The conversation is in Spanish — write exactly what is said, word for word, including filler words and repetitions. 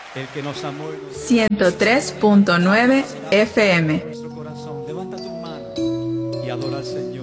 El que nos amó y nos ciento tres punto nueve F M. nuestro corazón. Levanta tu mano y adora al Señor.